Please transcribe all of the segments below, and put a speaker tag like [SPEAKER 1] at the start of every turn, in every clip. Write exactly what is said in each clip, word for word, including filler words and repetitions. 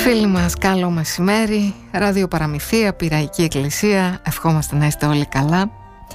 [SPEAKER 1] Φίλοι μας, καλό μεσημέρι. Ραδιοπαραμυθία, Πειραϊκή Εκκλησία. Ευχόμαστε να είστε όλοι καλά.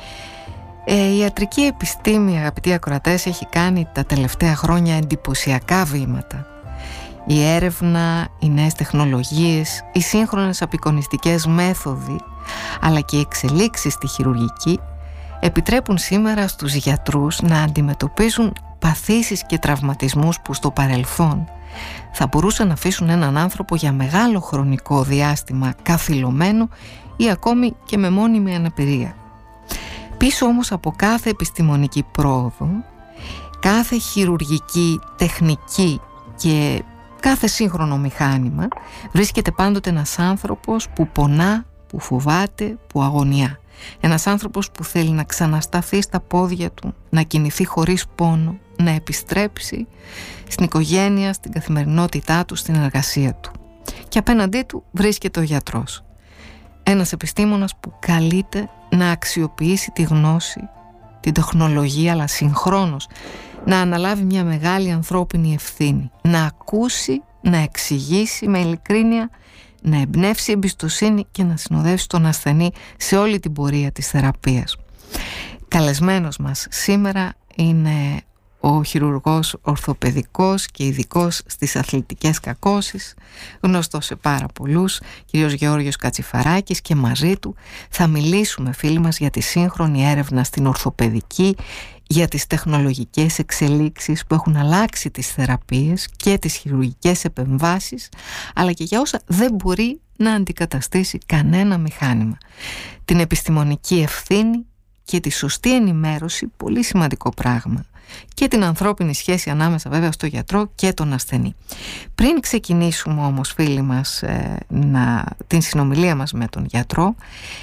[SPEAKER 1] Ε, η ιατρική επιστήμη, αγαπητοί ακροατές, έχει κάνει τα τελευταία χρόνια εντυπωσιακά βήματα. Η έρευνα, οι νέες τεχνολογίες, οι σύγχρονες απεικονιστικές μέθοδοι, αλλά και οι εξελίξεις στη χειρουργική επιτρέπουν σήμερα στους γιατρούς να αντιμετωπίσουν παθήσεις και τραυματισμούς που στο παρελθόν θα μπορούσαν να αφήσουν έναν άνθρωπο για μεγάλο χρονικό διάστημα καθυλωμένο ή ακόμη και με μόνιμη αναπηρία. Πίσω όμως από κάθε επιστημονική πρόοδο, κάθε χειρουργική τεχνική και κάθε σύγχρονο μηχάνημα βρίσκεται πάντοτε ένας άνθρωπος που πονά, που φοβάται, που αγωνιά. Ένας άνθρωπος που θέλει να ξανασταθεί στα πόδια του, να κινηθεί χωρίς πόνο, να επιστρέψει στην οικογένεια, στην καθημερινότητά του, στην εργασία του. Και απέναντί του βρίσκεται ο γιατρός. Ένας επιστήμονας που καλείται να αξιοποιήσει τη γνώση, την τεχνολογία, αλλά συγχρόνως να αναλάβει μια μεγάλη ανθρώπινη ευθύνη, να ακούσει, να εξηγήσει με ειλικρίνεια, να εμπνεύσει εμπιστοσύνη και να συνοδεύσει τον ασθενή σε όλη την πορεία της θεραπείας. Καλεσμένος μας σήμερα είναι ο χειρουργός ορθοπαιδικός και ειδικός στις αθλητικές κακώσεις, γνωστός σε πάρα πολλούς, κύριος Γεώργιος Κατσιφαράκης, και μαζί του θα μιλήσουμε, φίλοι μας, για τη σύγχρονη έρευνα στην ορθοπαιδική, για τις τεχνολογικές εξελίξεις που έχουν αλλάξει τις θεραπείες και τις χειρουργικές επεμβάσεις, αλλά και για όσα δεν μπορεί να αντικαταστήσει κανένα μηχάνημα. Την επιστημονική ευθύνη και τη σωστή ενημέρωση, πολύ σημαντικό πράγμα, και την ανθρώπινη σχέση ανάμεσα βέβαια στο γιατρό και τον ασθενή. Πριν ξεκινήσουμε όμως, φίλοι μας, ε, να, την συνομιλία μας με τον γιατρό,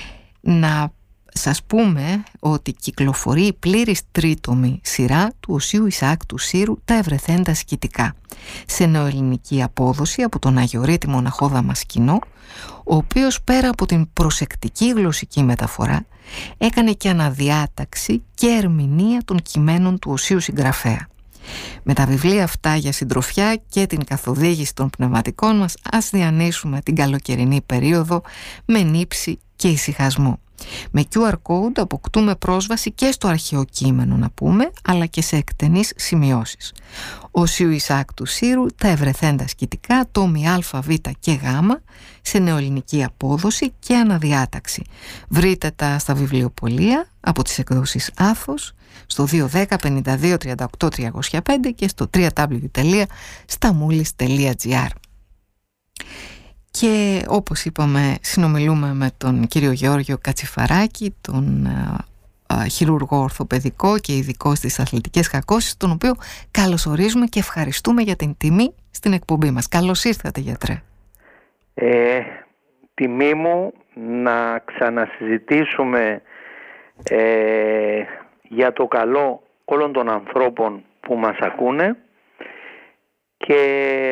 [SPEAKER 1] να σας πούμε ότι κυκλοφορεί η πλήρης τρίτομη σειρά του Οσίου Ισαάκ του Σύρου «Τα Ευρεθέντα Σκητικά», σε νεοελληνική απόδοση από τον Αγιορείτη μοναχό Δαμασκηνό, ο οποίος πέρα από την προσεκτική γλωσσική μεταφορά έκανε και αναδιάταξη και ερμηνεία των κειμένων του Οσίου συγγραφέα. Με τα βιβλία αυτά για συντροφιά και την καθοδήγηση των πνευματικών μας, ας διανύσουμε την καλοκαιρινή περίοδο με νύψη και ησυχασμό. Με κιου αρ code αποκτούμε πρόσβαση και στο αρχαίο κείμενο, να πούμε, αλλά και σε εκτενείς σημειώσεις. Οσίου Ισαάκ του Σύρου, «Τα Ευρεθέντα Σκητικά», τόμοι Α, Β και Γ, σε νεοελληνική απόδοση και αναδιάταξη. Βρείτε τα στα βιβλιοπωλεία από τις εκδόσεις Άθος, στο δύο ένα μηδέν πέντε δύο τρία οκτώ τρία πέντε και στο double-u double-u double-u τελεία σταμούλης τελεία τζι άρ. Και όπως είπαμε, συνομιλούμε με τον κύριο Γεώργιο Κατσιφαράκη, τον α, α, χειρουργό ορθοπαιδικό και ειδικό στις αθλητικές κακώσεις, τον οποίο καλωσορίζουμε και ευχαριστούμε για την τιμή στην εκπομπή μας. Καλώς ήρθατε, γιατρέ.
[SPEAKER 2] Ε, τιμή μου να ξανασυζητήσουμε ε, για το καλό όλων των ανθρώπων που μας ακούνε και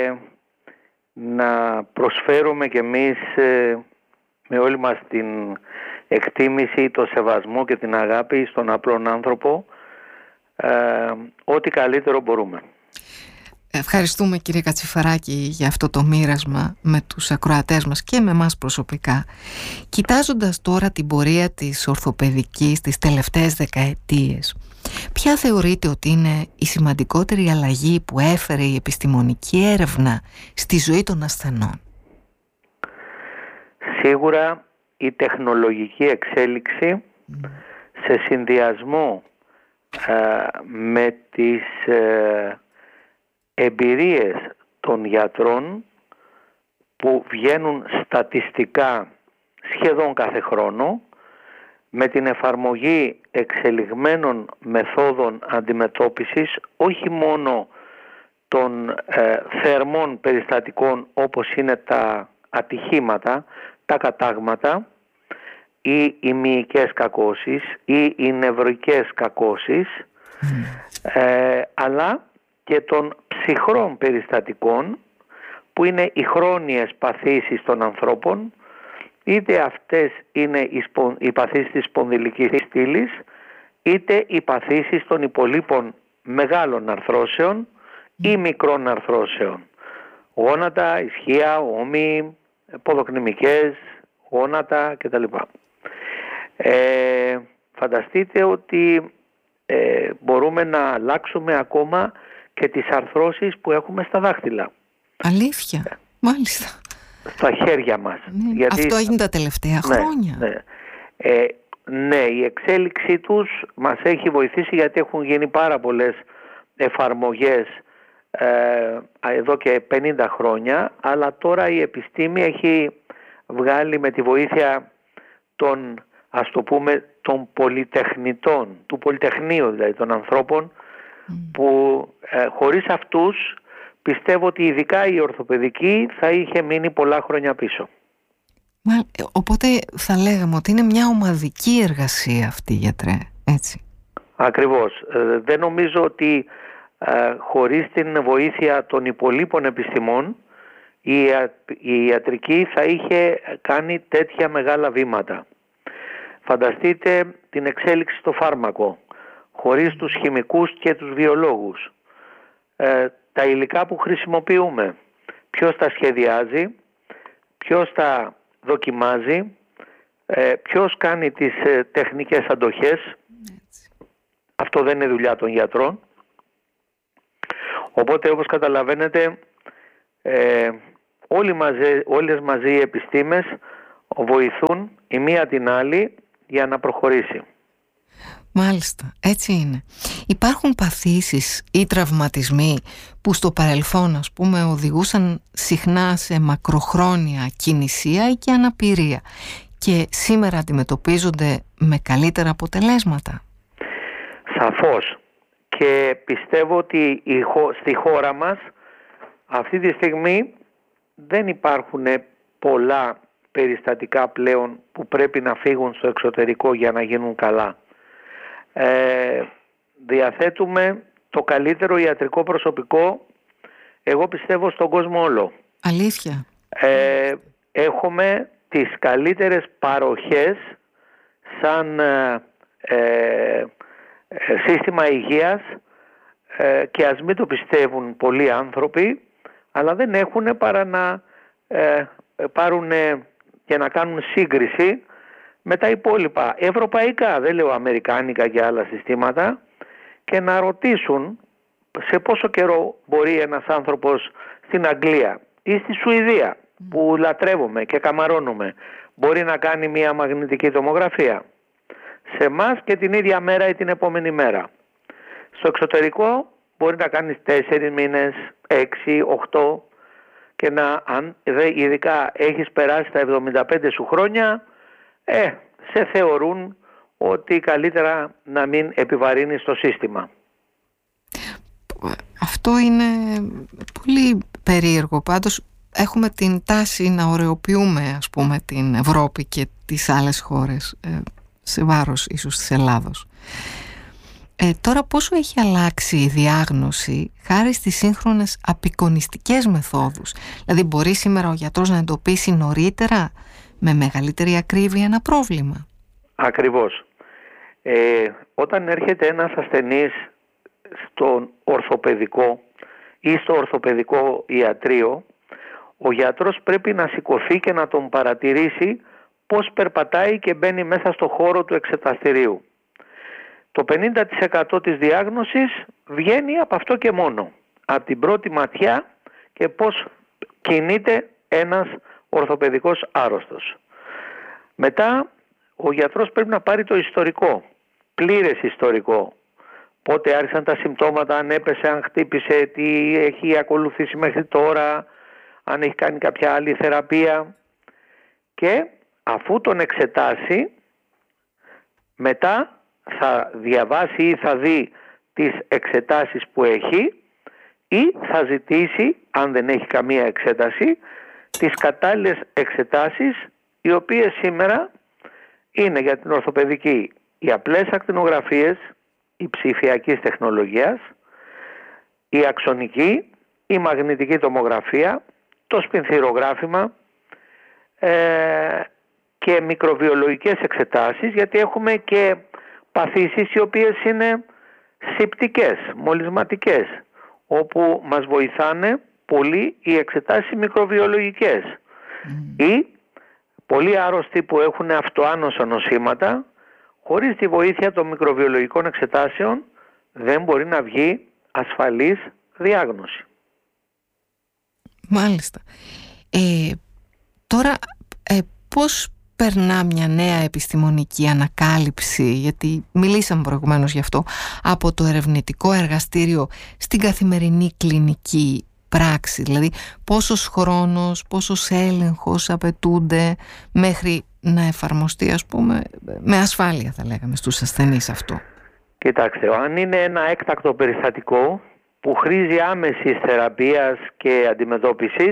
[SPEAKER 2] να προσφέρουμε κι εμείς ε, με όλη μας την εκτίμηση, το σεβασμό και την αγάπη στον απλόν άνθρωπο ε, ό,τι καλύτερο μπορούμε.
[SPEAKER 1] Ευχαριστούμε, κύριε Κατσιφαράκη, για αυτό το μοίρασμα με τους ακροατές μας και με εμάς προσωπικά. Κοιτάζοντας τώρα την πορεία της ορθοπαιδικής τις τελευταίες δεκαετίες, ποια θεωρείτε ότι είναι η σημαντικότερη αλλαγή που έφερε η επιστημονική έρευνα στη ζωή των ασθενών?
[SPEAKER 2] Σίγουρα η τεχνολογική εξέλιξη mm. σε συνδυασμό ε, με τις ε, εμπειρίες των γιατρών που βγαίνουν στατιστικά σχεδόν κάθε χρόνο, με την εφαρμογή εξελιγμένων μεθόδων αντιμετώπισης όχι μόνο των ε, θερμών περιστατικών όπως είναι τα ατυχήματα, τα κατάγματα ή οι μυϊκές κακώσεις ή οι νευροικές κακώσεις mm. ε, αλλά και των ψυχρών περιστατικών που είναι οι χρόνιες παθήσεις των ανθρώπων, είτε αυτές είναι οι, σπον, οι παθήσεις της σπονδυλικής στήλης, είτε οι παθήσεις των υπολείπων μεγάλων αρθρώσεων ή μικρών αρθρώσεων. γόνατα, ισχύα, ώμοι, ποδοκνημικές, γόνατα κτλ. Ε, φανταστείτε ότι ε, μπορούμε να αλλάξουμε ακόμα και τις αρθρώσεις που έχουμε στα δάχτυλα.
[SPEAKER 1] Αλήθεια, ε, μάλιστα.
[SPEAKER 2] Στα χέρια μας.
[SPEAKER 1] Ναι. Γιατί... Αυτό έγινε τα τελευταία
[SPEAKER 2] ναι,
[SPEAKER 1] χρόνια.
[SPEAKER 2] Ναι. Ε, ναι, η εξέλιξή τους μας έχει βοηθήσει, γιατί έχουν γίνει πάρα πολλές εφαρμογές ε, εδώ και πενήντα χρόνια, αλλά τώρα η επιστήμη έχει βγάλει, με τη βοήθεια των, ας το πούμε, των πολυτεχνητών, του πολυτεχνείου δηλαδή των ανθρώπων, mm. που ε, χωρίς αυτούς πιστεύω ότι ειδικά η ορθοπαιδική θα είχε μείνει πολλά χρόνια πίσω.
[SPEAKER 1] Μα, οπότε θα λέγαμε ότι είναι μια ομαδική εργασία αυτή, γιατρέ, έτσι.
[SPEAKER 2] Ακριβώς. Ε, δεν νομίζω ότι ε, χωρίς την βοήθεια των υπολείπων επιστημών η, η ιατρική θα είχε κάνει τέτοια μεγάλα βήματα. Φανταστείτε την εξέλιξη στο φάρμακο, χωρίς τους χημικούς και τους βιολόγους. Ε, τα υλικά που χρησιμοποιούμε, ποιος τα σχεδιάζει, ποιος τα δοκιμάζει, ε, ποιος κάνει τις ε, τεχνικές αντοχές. Έτσι. Αυτό δεν είναι δουλειά των γιατρών. Οπότε, όπως καταλαβαίνετε, ε, όλοι μαζί, όλες μαζί οι επιστήμες βοηθούν η μία την άλλη για να προχωρήσει.
[SPEAKER 1] Μάλιστα, έτσι είναι. Υπάρχουν παθήσεις ή τραυματισμοί που στο παρελθόν, ας πούμε, οδηγούσαν συχνά σε μακροχρόνια κινησία και αναπηρία και σήμερα αντιμετωπίζονται με καλύτερα αποτελέσματα?
[SPEAKER 2] Σαφώς. Και πιστεύω ότι στη χώρα μας αυτή τη στιγμή δεν υπάρχουν πολλά περιστατικά πλέον που πρέπει να φύγουν στο εξωτερικό για να γίνουν καλά. Ε, διαθέτουμε το καλύτερο ιατρικό προσωπικό, εγώ πιστεύω, στον κόσμο όλο.
[SPEAKER 1] Αλήθεια.
[SPEAKER 2] Ε, έχουμε τις καλύτερες παροχές σαν ε, ε, σύστημα υγείας ε, και ας μην το πιστεύουν πολλοί άνθρωποι, αλλά δεν έχουν παρά να ε, πάρουν και να κάνουν σύγκριση με τα υπόλοιπα ευρωπαϊκά, δεν λέω αμερικάνικα και άλλα συστήματα, και να ρωτήσουν σε πόσο καιρό μπορεί ένας άνθρωπος στην Αγγλία ή στη Σουηδία, που λατρεύουμε και καμαρώνουμε, μπορεί να κάνει μια μαγνητική τομογραφία. Σε εμάς και την ίδια μέρα ή την επόμενη μέρα. Στο εξωτερικό μπορεί να κάνεις τέσσερις μήνες, έξι, οχτώ, και να, αν ειδικά έχεις περάσει τα εβδομήντα πέντε σου χρόνια, ε, σε θεωρούν ότι καλύτερα να μην επιβαρύνεις το σύστημα.
[SPEAKER 1] Αυτό είναι πολύ περίεργο. Πάντως έχουμε την τάση να ωρεοποιούμε, ας πούμε, την Ευρώπη και τις άλλες χώρες, σε βάρος ίσως της Ελλάδος. Ε, τώρα πόσο έχει αλλάξει η διάγνωση χάρη στις σύγχρονες απεικονιστικές μεθόδους? Δηλαδή μπορεί σήμερα ο γιατρός να εντοπίσει νωρίτερα, με μεγαλύτερη ακρίβεια, ένα πρόβλημα?
[SPEAKER 2] Ακριβώς. Ε, όταν έρχεται ένας ασθενής στον ορθοπαιδικό ή στο ορθοπαιδικό ιατρείο, ο γιατρός πρέπει να σηκωθεί και να τον παρατηρήσει πώς περπατάει και μπαίνει μέσα στο χώρο του εξεταστηρίου. Το πενήντα τοις εκατό της διάγνωσης βγαίνει από αυτό και μόνο. Από την πρώτη ματιά και πώς κινείται ένας ορθοπαιδικός άρρωστος. Μετά ο γιατρός πρέπει να πάρει το ιστορικό, πλήρες ιστορικό. Πότε άρχισαν τα συμπτώματα, αν έπεσε, αν χτύπησε, τι έχει ακολουθήσει μέχρι τώρα, αν έχει κάνει κάποια άλλη θεραπεία. Και αφού τον εξετάσει, μετά θα διαβάσει ή θα δει τις εξετάσεις που έχει ή θα ζητήσει, αν δεν έχει καμία εξέταση, τις κατάλληλες εξετάσεις, οι οποίες σήμερα είναι για την ορθοπαιδική οι απλές ακτινογραφίες, η ψηφιακής τεχνολογίας, η αξονική, η μαγνητική τομογραφία, το σπινθυρογράφημα ε, και μικροβιολογικές εξετάσεις, γιατί έχουμε και παθήσεις οι οποίες είναι σηπτικές, μολυσματικές, όπου μας βοηθάνε πολύ οι εξετάσεις μικροβιολογικές mm. ή πολλοί άρρωστοι που έχουν αυτοάνωσα νοσήματα, χωρίς τη βοήθεια των μικροβιολογικών εξετάσεων δεν μπορεί να βγει ασφαλής διάγνωση.
[SPEAKER 1] Μάλιστα. Ε, τώρα ε, πώς περνά μια νέα επιστημονική ανακάλυψη, γιατί μιλήσαμε προηγουμένως γι' αυτό, από το ερευνητικό εργαστήριο στην καθημερινή κλινική πράξη? Δηλαδή πόσος χρόνος, πόσος έλεγχος απαιτούνται μέχρι να εφαρμοστεί, ας πούμε, με ασφάλεια, θα λέγαμε, στους ασθενείς αυτό?
[SPEAKER 2] Κοιτάξτε, αν είναι ένα έκτακτο περιστατικό που χρήζει άμεσης θεραπείας και αντιμετώπισης,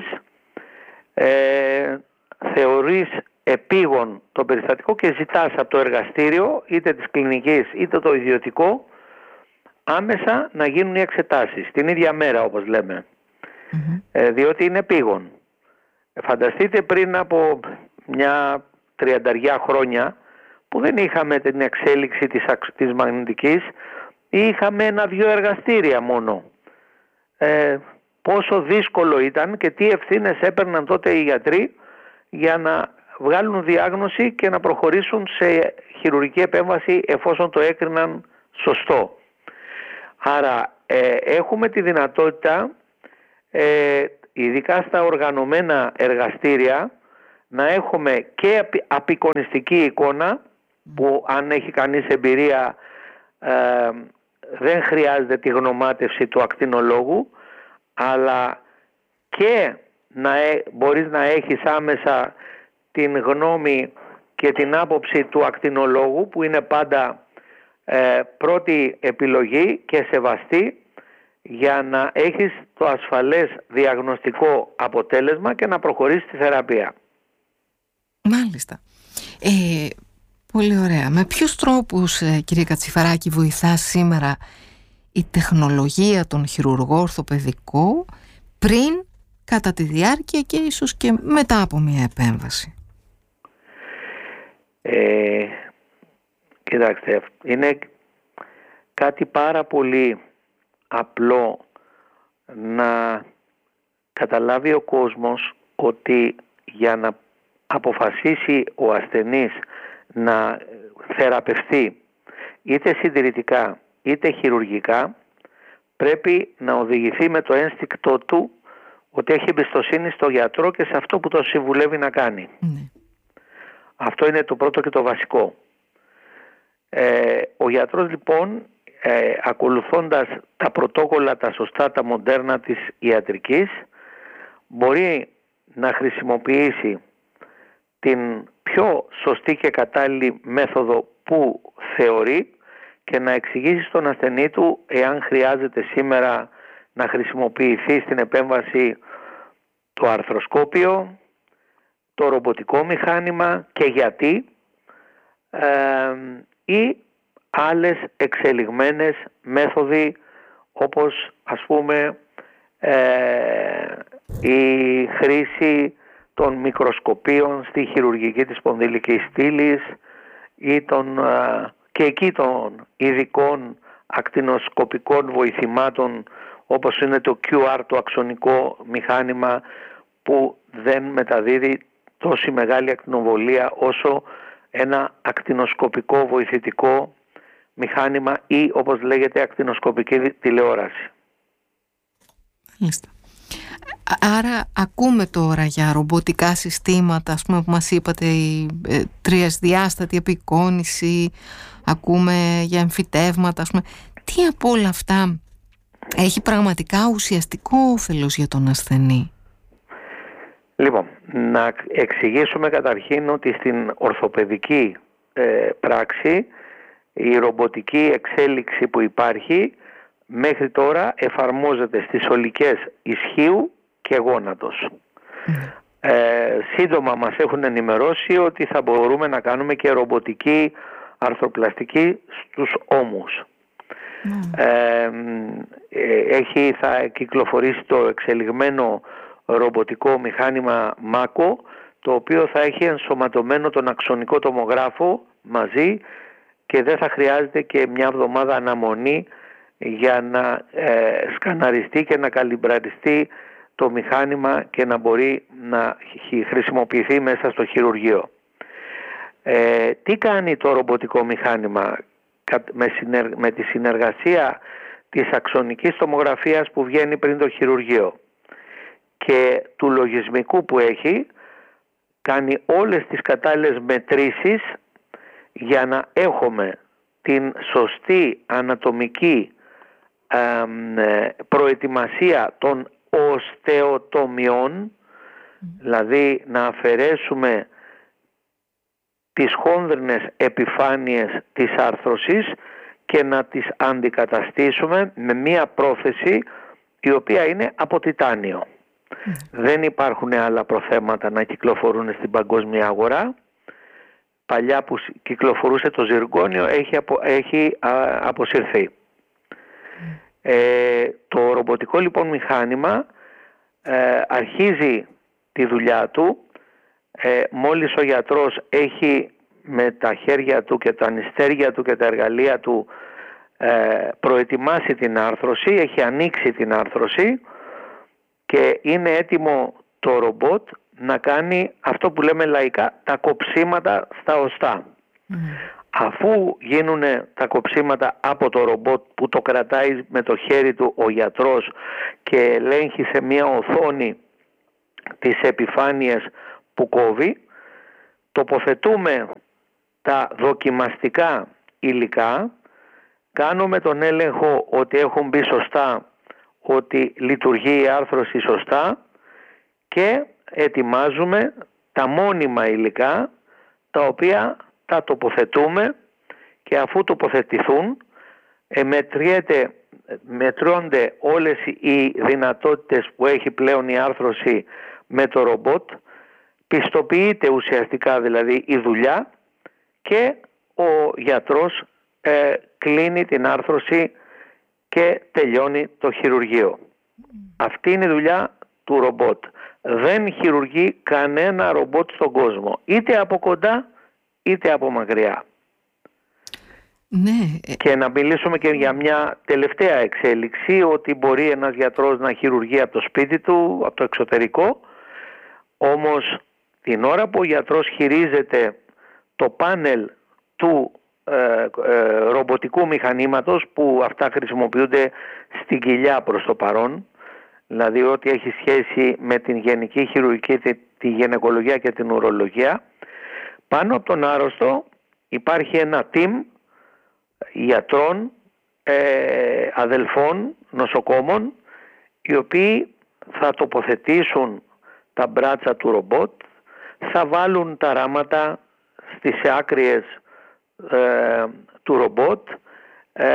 [SPEAKER 2] ε, θεωρείς επίγον το περιστατικό και ζητάς από το εργαστήριο, είτε της κλινικής είτε το ιδιωτικό, άμεσα να γίνουν οι εξετάσεις, την ίδια μέρα όπως λέμε. Mm-hmm. Ε, διότι είναι επίγον. Ε, φανταστείτε πριν από μια τριανταριά χρόνια που δεν είχαμε την εξέλιξη της, της μαγνητικής, είχαμε ένα-δυο εργαστήρια μόνο. Ε, πόσο δύσκολο ήταν και τι ευθύνες έπαιρναν τότε οι γιατροί για να βγάλουν διάγνωση και να προχωρήσουν σε χειρουργική επέμβαση εφόσον το έκριναν σωστό. Άρα ε, έχουμε τη δυνατότητα, ε, ειδικά στα οργανωμένα εργαστήρια, να έχουμε και απεικονιστική εικόνα που αν έχει κανείς εμπειρία ε, δεν χρειάζεται τη γνωμάτευση του ακτινολόγου, αλλά και να ε, μπορείς να έχεις άμεσα την γνώμη και την άποψη του ακτινολόγου, που είναι πάντα ε, πρώτη επιλογή και σεβαστή, για να έχεις το ασφαλές διαγνωστικό αποτέλεσμα και να προχωρήσεις τη θεραπεία.
[SPEAKER 1] Μάλιστα. Ε, πολύ ωραία. Με ποιους τρόπους, ε, κύριε Κατσιφαράκη, βοηθά σήμερα η τεχνολογία των χειρουργών ορθοπαιδικό πριν, κατά τη διάρκεια και ίσως και μετά από μια επέμβαση?
[SPEAKER 2] Ε, κοιτάξτε, είναι κάτι πάρα πολύ απλό να καταλάβει ο κόσμος ότι για να αποφασίσει ο ασθενής να θεραπευτεί είτε συντηρητικά είτε χειρουργικά, πρέπει να οδηγηθεί με το ένστικτό του ότι έχει εμπιστοσύνη στο γιατρό και σε αυτό που τον συμβουλεύει να κάνει. Mm. Αυτό είναι το πρώτο και το βασικό. Ε, ο γιατρός λοιπόν, ε, ακολουθώντας τα πρωτόκολλα, τα σωστά, τα μοντέρνα της ιατρικής, μπορεί να χρησιμοποιήσει την πιο σωστή και κατάλληλη μέθοδο που θεωρεί και να εξηγήσει στον ασθενή του εάν χρειάζεται σήμερα να χρησιμοποιηθεί στην επέμβαση το αρθροσκόπιο, το ρομποτικό μηχάνημα και γιατί, ε, ή άλλες εξελιγμένες μέθοδοι όπως ας πούμε ε, η χρήση των μικροσκοπίων στη χειρουργική της σπονδυλικής στήλης ή των, ε, και εκεί των ειδικών ακτινοσκοπικών βοηθημάτων όπως είναι το κιου αρ, το αξονικό μηχάνημα, που δεν μεταδίδει τόση μεγάλη ακτινοβολία όσο ένα ακτινοσκοπικό βοηθητικό μηχάνημα ή όπως λέγεται ακτινοσκοπική τηλεόραση.
[SPEAKER 1] Μάλιστα. Άρα ακούμε τώρα για ρομποτικά συστήματα, ας πούμε, που μας είπατε, η ε, τριασδιάστατη απεικόνηση, ακούμε για εμφυτεύματα, ας πούμε. Τι από όλα αυτά έχει πραγματικά ουσιαστικό όφελος για τον ασθενή?
[SPEAKER 2] Λοιπόν, να εξηγήσουμε καταρχήν ότι στην ορθοπαιδική ε, πράξη η ρομποτική εξέλιξη που υπάρχει μέχρι τώρα εφαρμόζεται στις ολικές ισχύου και γόνατος. Mm. Ε, σύντομα μας έχουν ενημερώσει ότι θα μπορούμε να κάνουμε και ρομποτική αρθροπλαστική στους ώμους. Mm. Ε, έχει, θα κυκλοφορήσει το εξελιγμένο ρομποτικό μηχάνημα μάκο, το οποίο θα έχει ενσωματωμένο τον αξονικό τομογράφο μαζί και δεν θα χρειάζεται και μια εβδομάδα αναμονή για να ε, σκαναριστεί και να καλυμπραριστεί το μηχάνημα και να μπορεί να χρησιμοποιηθεί μέσα στο χειρουργείο. Ε, τι κάνει το ρομποτικό μηχάνημα? Με, συνεργ... με τη συνεργασία της αξονικής τομογραφίας που βγαίνει πριν το χειρουργείο και του λογισμικού που έχει, κάνει όλες τις κατάλληλες μετρήσεις για να έχουμε την σωστή ανατομική ε, προετοιμασία των οστεοτομιών, mm. δηλαδή να αφαιρέσουμε τις χόνδρινες επιφάνειες της άρθρωσης και να τις αντικαταστήσουμε με μία πρόθεση η οποία είναι από τιτάνιο. Mm. Δεν υπάρχουν άλλα προθέματα να κυκλοφορούν στην παγκόσμια αγορά. Παλιά που κυκλοφορούσε το ζυργόνιο έχει, απο, έχει α, αποσυρθεί. Mm. Ε, το ρομποτικό λοιπόν μηχάνημα ε, αρχίζει τη δουλειά του ε, μόλις ο γιατρός έχει με τα χέρια του και τα νηστέρια του και τα εργαλεία του ε, προετοιμάσει την άρθρωση, έχει ανοίξει την άρθρωση και είναι έτοιμο το ρομπότ να κάνει αυτό που λέμε λαϊκά τα κοψίματα στα οστά. Mm. Αφού γίνουν τα κοψίματα από το ρομπότ που το κρατάει με το χέρι του ο γιατρός και ελέγχει σε μια οθόνη τις επιφάνειες που κόβει, τοποθετούμε τα δοκιμαστικά υλικά, κάνουμε τον έλεγχο ότι έχουν μπει σωστά, ότι λειτουργεί η άρθρωση σωστά και ετοιμάζουμε τα μόνιμα υλικά τα οποία τα τοποθετούμε και αφού τοποθετηθούν μετριέται, μετρώνται όλες οι δυνατότητες που έχει πλέον η άρθρωση με το ρομπότ, πιστοποιείται ουσιαστικά δηλαδή η δουλειά και ο γιατρός ε, κλείνει την άρθρωση και τελειώνει το χειρουργείο. Mm. Αυτή είναι η δουλειά του ρομπότ. Δεν χειρουργεί κανένα ρομπότ στον κόσμο, είτε από κοντά είτε από μακριά.
[SPEAKER 1] Ναι.
[SPEAKER 2] Και να μιλήσουμε και για μια τελευταία εξέλιξη, ότι μπορεί ένας γιατρός να χειρουργεί από το σπίτι του, από το εξωτερικό, όμως την ώρα που ο γιατρός χειρίζεται το πάνελ του ε, ε, ρομποτικού μηχανήματος, που αυτά χρησιμοποιούνται στην κοιλιά προς το παρόν, δηλαδή ό,τι έχει σχέση με την γενική χειρουργική, τη, τη γυναικολογία και την ουρολογία, πάνω από τον άρρωστο υπάρχει ένα team γιατρών, ε, αδελφών, νοσοκόμων, οι οποίοι θα τοποθετήσουν τα μπράτσα του ρομπότ, θα βάλουν τα ράματα στις άκριες ε, του ρομπότ, ε,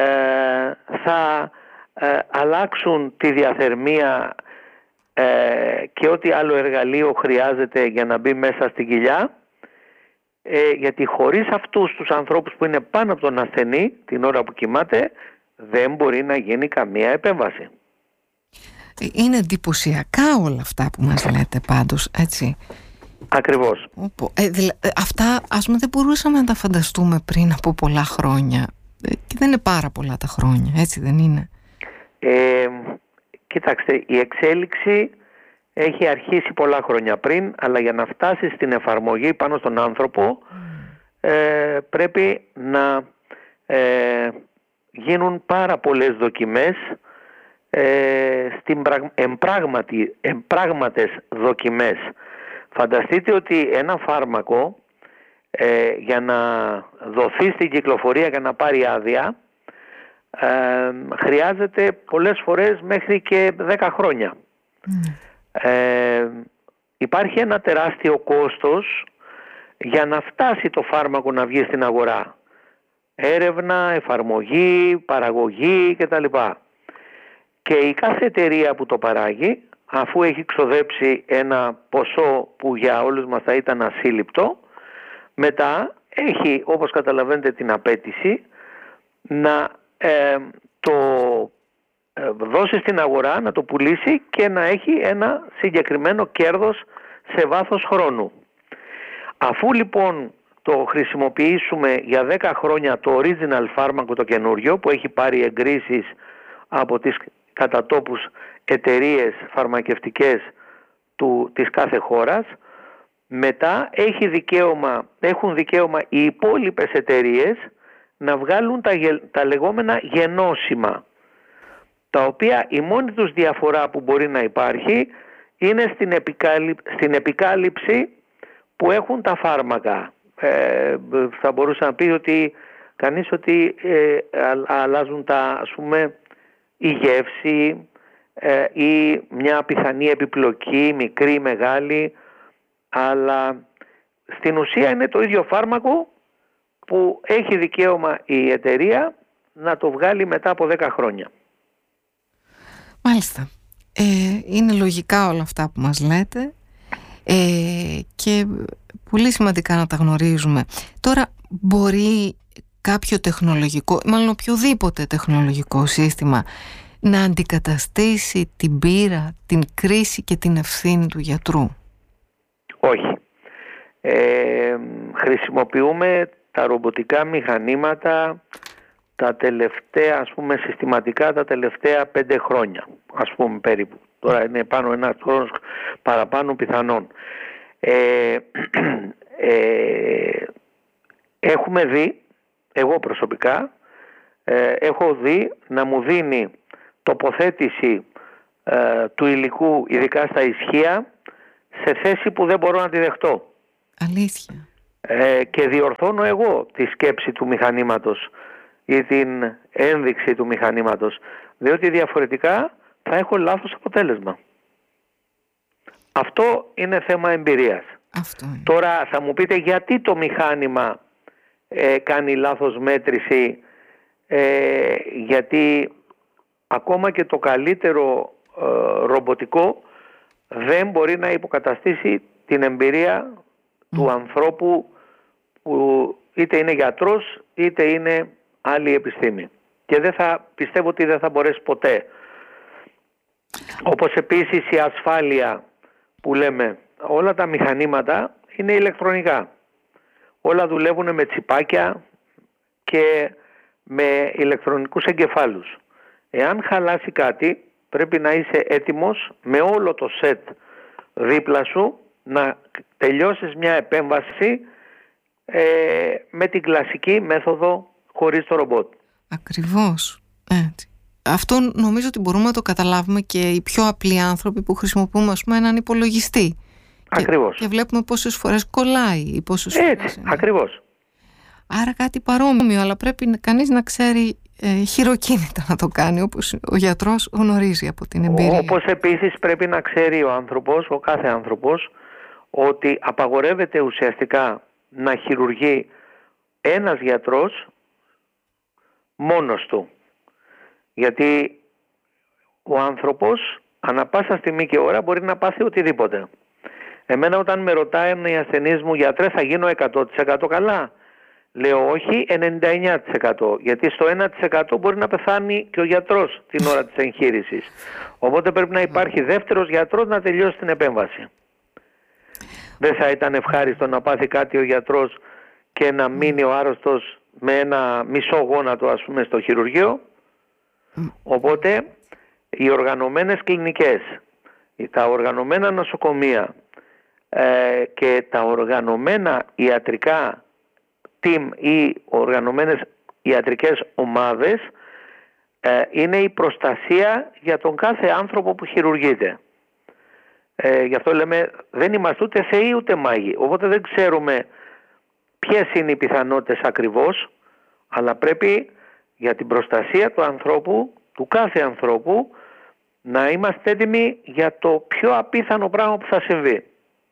[SPEAKER 2] θα ε, αλλάξουν τη διαθερμία ε, και ό,τι άλλο εργαλείο χρειάζεται για να μπει μέσα στην κοιλιά, ε, γιατί χωρίς αυτούς τους ανθρώπους που είναι πάνω από τον ασθενή την ώρα που κοιμάται δεν μπορεί να γίνει καμία επέμβαση.
[SPEAKER 1] Είναι εντυπωσιακά όλα αυτά που μας λέτε πάντως, έτσι.
[SPEAKER 2] Ακριβώς.
[SPEAKER 1] Ε, δηλα... Αυτά ας πούμε δεν μπορούσαμε να τα φανταστούμε πριν από πολλά χρόνια. Ε, και δεν είναι πάρα πολλά τα χρόνια, έτσι δεν είναι?
[SPEAKER 2] Ε, κοιτάξτε, η εξέλιξη έχει αρχίσει πολλά χρόνια πριν, αλλά για να φτάσει στην εφαρμογή πάνω στον άνθρωπο mm. ε, πρέπει να ε, γίνουν πάρα πολλές δοκιμές, ε, στην πραγ... εμπράγματι, εμπράγματες δοκιμές. Φανταστείτε ότι ένα φάρμακο ε, για να δοθεί στην κυκλοφορία και να πάρει άδεια ε, χρειάζεται πολλές φορές μέχρι και δέκα χρόνια. Mm. Ε, υπάρχει ένα τεράστιο κόστος για να φτάσει το φάρμακο να βγει στην αγορά. Έρευνα, εφαρμογή, παραγωγή κτλ. Και η κάθε εταιρεία που το παράγει, αφού έχει ξοδέψει ένα ποσό που για όλους μας θα ήταν ασύλληπτο, μετά έχει, όπως καταλαβαίνετε, την απέτηση να ε, το ε, δώσει στην αγορά, να το πουλήσει και να έχει ένα συγκεκριμένο κέρδος σε βάθος χρόνου. Αφού λοιπόν το χρησιμοποιήσουμε για δέκα χρόνια το original φάρμακο το καινούριο, που έχει πάρει εγκρίσεις από τις κατά τόπους εταιρείες φαρμακευτικές του, της κάθε χώρας. Μετά έχει δικαίωμα, έχουν δικαίωμα οι υπόλοιπες εταιρείες να βγάλουν τα, τα λεγόμενα γενώσιμα, τα οποία η μόνη τους διαφορά που μπορεί να υπάρχει είναι στην, επικάλυ... στην επικάλυψη που έχουν τα φάρμακα. Ε, θα μπορούσα να πει ότι κανείς ότι ε, αλλάζουν τα, ας πούμε, η γεύση ε, ή μια πιθανή επιπλοκή, μικρή ή μεγάλη, αλλά στην ουσία είναι το ίδιο φάρμακο που έχει δικαίωμα η εταιρεία να το βγάλει μετά από δέκα χρόνια.
[SPEAKER 1] Μάλιστα. Ε, είναι λογικά όλα αυτά που μας λέτε ε, και πολύ σημαντικά να τα γνωρίζουμε. Τώρα, μπορεί κάποιο τεχνολογικό, μάλλον οποιοδήποτε τεχνολογικό σύστημα να αντικαταστήσει την πείρα, την κρίση και την ευθύνη του γιατρού?
[SPEAKER 2] Όχι. Ε, χρησιμοποιούμε τα ρομποτικά μηχανήματα τα τελευταία, ας πούμε, συστηματικά τα τελευταία πέντε χρόνια, ας πούμε, περίπου. Τώρα είναι πάνω ένας χρόνος παραπάνω πιθανόν. Ε, ε, έχουμε δει, εγώ προσωπικά, ε, έχω δει να μου δίνει τοποθέτηση ε, του υλικού, ειδικά στα ισχύα, σε θέση που δεν μπορώ να τη δεχτώ.
[SPEAKER 1] Αλήθεια.
[SPEAKER 2] Ε, και διορθώνω εγώ τη σκέψη του μηχανήματος ή την ένδειξη του μηχανήματος, διότι διαφορετικά θα έχω λάθος αποτέλεσμα. Αυτό είναι θέμα εμπειρίας.
[SPEAKER 1] Αυτό είναι.
[SPEAKER 2] Τώρα θα μου πείτε γιατί το μηχάνημα ε, κάνει λάθος μέτρηση, ε, γιατί ακόμα και το καλύτερο ε, ρομποτικό δεν μπορεί να υποκαταστήσει την εμπειρία mm. του ανθρώπου που είτε είναι γιατρός είτε είναι άλλη επιστήμη. Και δεν θα, πιστεύω ότι δεν θα μπορέσει ποτέ. Όπως επίσης η ασφάλεια που λέμε, όλα τα μηχανήματα είναι ηλεκτρονικά. Όλα δουλεύουν με τσιπάκια και με ηλεκτρονικούς εγκεφάλους. Εάν χαλάσει κάτι, πρέπει να είσαι έτοιμος με όλο το σετ δίπλα σου να τελειώσεις μια επέμβαση ε, με την κλασική μέθοδο χωρίς το ρομπότ.
[SPEAKER 1] Ακριβώς. Έτσι. Αυτό νομίζω ότι μπορούμε να το καταλάβουμε και οι πιο απλοί άνθρωποι που χρησιμοποιούμε, ας πούμε, έναν υπολογιστή.
[SPEAKER 2] Ακριβώς.
[SPEAKER 1] Και, και βλέπουμε πόσες φορές κολλάει ή πόσες
[SPEAKER 2] Έτσι,
[SPEAKER 1] φορές είναι.
[SPEAKER 2] ακριβώς.
[SPEAKER 1] Άρα κάτι παρόμοιο, αλλά πρέπει κανείς να ξέρει ε, χειροκίνητα να το κάνει, όπως ο γιατρός γνωρίζει από την εμπειρία.
[SPEAKER 2] Όπως επίσης πρέπει να ξέρει ο άνθρωπος, ο κάθε άνθρωπος, ότι απαγορεύεται ουσιαστικά να χειρουργεί ένας γιατρός μόνος του. Γιατί ο άνθρωπος ανά πάσα στιγμή και ώρα μπορεί να πάθει οτιδήποτε. Εμένα όταν με ρωτάει οι ασθενείς μου, γιατρέ, θα γίνω εκατό τοις εκατό καλά? Λέω όχι, ενενήντα εννιά τοις εκατό, γιατί στο ένα τοις εκατό μπορεί να πεθάνει και ο γιατρός την ώρα της εγχείρησης. Οπότε πρέπει να υπάρχει δεύτερος γιατρός να τελειώσει την επέμβαση. Δεν θα ήταν ευχάριστο να πάθει κάτι ο γιατρός και να μείνει ο άρρωστος με ένα μισό γόνατο, ας πούμε, στο χειρουργείο? Οπότε οι οργανωμένες κλινικές, τα οργανωμένα νοσοκομεία ε, και τα οργανωμένα ιατρικά team ή οργανωμένες ιατρικές ομάδες ε, είναι η προστασία για τον κάθε άνθρωπο που χειρουργείται. Ε, γι' αυτό λέμε δεν είμαστε ούτε θεοί ούτε μάγοι, οπότε δεν ξέρουμε ποιες είναι οι πιθανότητες ακριβώς, αλλά πρέπει για την προστασία του ανθρώπου, του κάθε ανθρώπου, να είμαστε έτοιμοι για το πιο απίθανο πράγμα που θα συμβεί.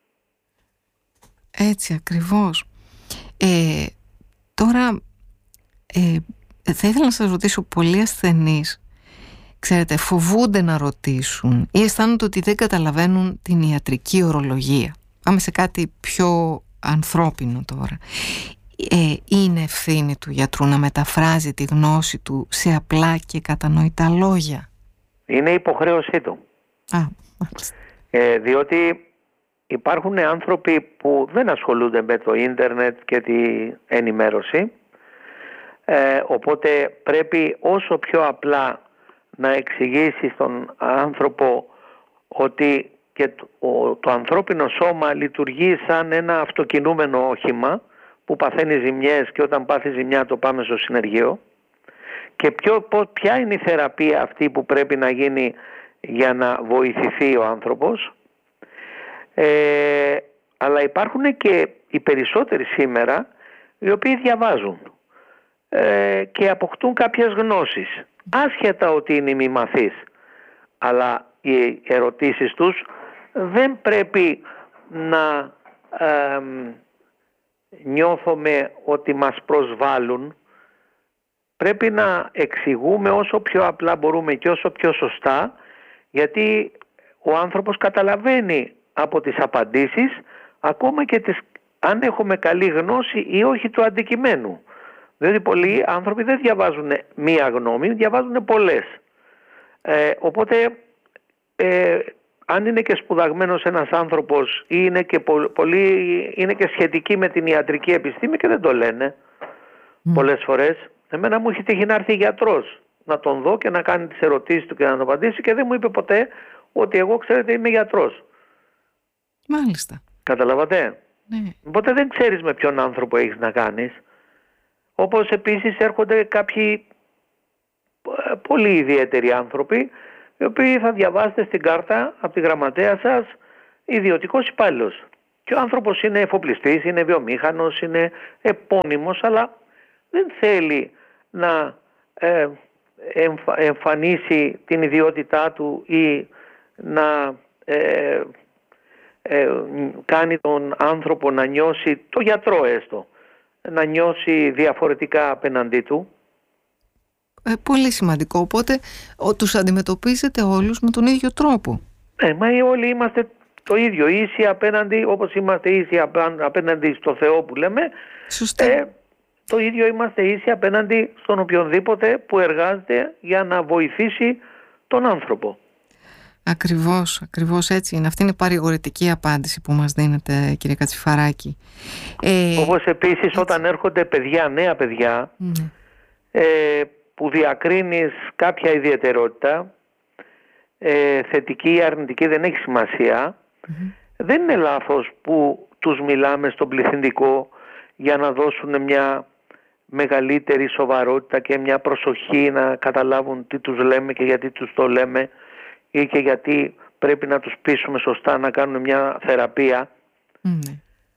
[SPEAKER 1] Έτσι ακριβώς. Ε, τώρα ε, θα ήθελα να σας ρωτήσω, πολλοί ασθενείς, ξέρετε, φοβούνται να ρωτήσουν ή αισθάνονται ότι δεν καταλαβαίνουν την ιατρική ορολογία. Πάμε σε κάτι πιο ανθρώπινο τώρα. Ε, είναι ευθύνη του γιατρού να μεταφράζει τη γνώση του σε απλά και κατανοητά λόγια?
[SPEAKER 2] Είναι υποχρέωσή του.
[SPEAKER 1] Α,
[SPEAKER 2] ε, διότι υπάρχουν άνθρωποι που δεν ασχολούνται με το ίντερνετ και την ενημέρωση, ε, οπότε πρέπει όσο πιο απλά να εξηγήσει στον άνθρωπο ότι και το, το ανθρώπινο σώμα λειτουργεί σαν ένα αυτοκινούμενο όχημα που παθαίνει ζημιές και όταν πάθει ζημιά το πάμε στο συνεργείο, και ποιο, ποια είναι η θεραπεία αυτή που πρέπει να γίνει για να βοηθηθεί ο άνθρωπος. Ε, αλλά υπάρχουν και οι περισσότεροι σήμερα οι οποίοι διαβάζουν ε, και αποκτούν κάποιες γνώσεις, άσχετα ότι είναι μη μαθείς, αλλά οι ερωτήσεις τους δεν πρέπει να ε, νιώθουμε ότι μας προσβάλλουν. Πρέπει να εξηγούμε όσο πιο απλά μπορούμε και όσο πιο σωστά, γιατί ο άνθρωπος καταλαβαίνει από τις απαντήσεις, ακόμα και τις, αν έχουμε καλή γνώση ή όχι του αντικειμένου. Διότι πολλοί άνθρωποι δεν διαβάζουν μία γνώμη, διαβάζουν πολλές. Ε, οπότε ε, αν είναι και σπουδαγμένος ένας άνθρωπος ή είναι και, πολύ, είναι και σχετικοί με την ιατρική επιστήμη και δεν το λένε mm. πολλές φορές. Εμένα μου έχει τύχει να έρθει γιατρός να τον δω και να κάνει τις ερωτήσεις του και να τον απαντήσει και δεν μου είπε ποτέ ότι εγώ, ξέρετε, είμαι γιατρός.
[SPEAKER 1] Μάλιστα.
[SPEAKER 2] Καταλαβατε.
[SPEAKER 1] Ναι.
[SPEAKER 2] Οπότε δεν ξέρεις με ποιον άνθρωπο έχεις να κάνεις. Όπως επίσης έρχονται κάποιοι πολύ ιδιαίτεροι άνθρωποι, οι οποίοι θα διαβάσετε στην κάρτα από τη γραμματέα σας ιδιωτικός υπάλληλος. Και ο άνθρωπος είναι εφοπλιστής, είναι βιομήχανος, είναι επώνυμος, αλλά δεν θέλει να ε, εμφα, εμφανίσει την ιδιότητά του ή να ε, ε, κάνει τον άνθρωπο να νιώσει, το γιατρό έστω, να νιώσει διαφορετικά απέναντί του.
[SPEAKER 1] Ε, πολύ σημαντικό. Οπότε ο, τους αντιμετωπίζετε όλους με τον ίδιο τρόπο.
[SPEAKER 2] Ναι, μα όλοι είμαστε το ίδιο, ίσοι απέναντι, όπως είμαστε ίσοι απέναντι στο Θεό που λέμε.
[SPEAKER 1] Σωστά.
[SPEAKER 2] Ε, το ίδιο είμαστε ίσοι απέναντι στον οποιονδήποτε που εργάζεται για να βοηθήσει τον άνθρωπο.
[SPEAKER 1] Ακριβώς, ακριβώς έτσι είναι. Αυτή είναι η παρηγορητική απάντηση που μας δίνετε, κύριε Κατσιφαράκη. Ε,
[SPEAKER 2] Όπως επίσης
[SPEAKER 1] έτσι.
[SPEAKER 2] Όταν έρχονται παιδιά, νέα παιδιά,
[SPEAKER 1] mm.
[SPEAKER 2] ε, που διακρίνεις κάποια ιδιαιτερότητα, ε, θετική ή αρνητική δεν έχει σημασία, mm-hmm. δεν είναι λάθος που τους μιλάμε στον πληθυντικό για να δώσουν μια μεγαλύτερη σοβαρότητα και μια προσοχή να καταλάβουν τι τους λέμε και γιατί τους το λέμε ή και γιατί πρέπει να τους πείσουμε σωστά να κάνουν μια θεραπεία.
[SPEAKER 1] Mm.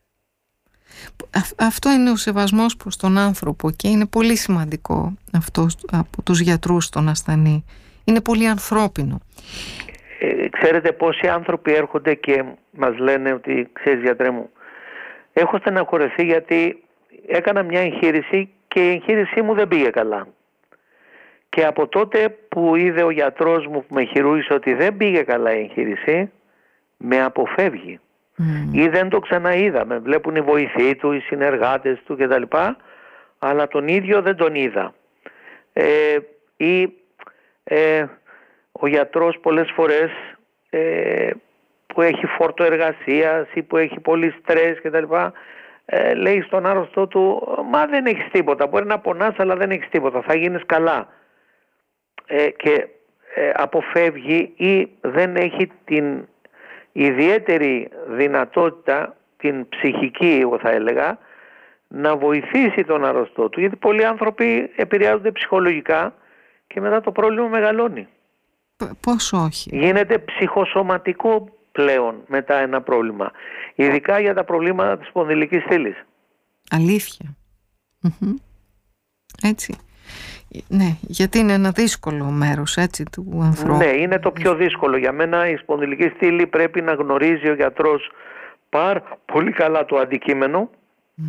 [SPEAKER 1] Αυτό είναι ο σεβασμός προς τον άνθρωπο και είναι πολύ σημαντικό αυτό από τους γιατρούς στον ασθενή. Είναι πολύ ανθρώπινο.
[SPEAKER 2] Ε, ξέρετε πόσοι άνθρωποι έρχονται και μας λένε ότι, ξέρεις γιατρέ μου, έχω στεναχωρεθεί γιατί έκανα μια εγχείρηση και η εγχείρησή μου δεν πήγε καλά. Και από τότε που είδε ο γιατρός μου που με χειρούργησε ότι δεν πήγε καλά η εγχείρηση, με αποφεύγει. Mm. Ή δεν το ξαναείδαμε. Βλέπουν οι βοηθοί του, οι συνεργάτες του κτλ. Αλλά τον ίδιο δεν τον είδα. Ε, ή ε, ο γιατρός πολλές φορές ε, που έχει φόρτο εργασίας ή που έχει πολύ στρες κτλ. Ε, λέει στον άρρωστό του, μα δεν έχεις τίποτα. Μπορεί να πονάς αλλά δεν έχεις τίποτα. Θα γίνεις καλά. Ε, και ε, αποφεύγει ή δεν έχει την ιδιαίτερη δυνατότητα, την ψυχική εγώ θα έλεγα, να βοηθήσει τον αρρωστό του, γιατί πολλοί άνθρωποι επηρεάζονται ψυχολογικά και μετά το πρόβλημα μεγαλώνει.
[SPEAKER 1] Πώς όχι.
[SPEAKER 2] Γίνεται ψυχοσωματικό πλέον μετά ένα πρόβλημα, ειδικά για τα προβλήματα της σπονδυλικής στήλης.
[SPEAKER 1] Αλήθεια. Mm-hmm. Έτσι. Ναι, γιατί είναι ένα δύσκολο μέρος έτσι του ανθρώπου.
[SPEAKER 2] Ναι, είναι το πιο δύσκολο. Για μένα η σπονδυλική στήλη πρέπει να γνωρίζει ο γιατρός πάρα πολύ καλά το αντικείμενο mm.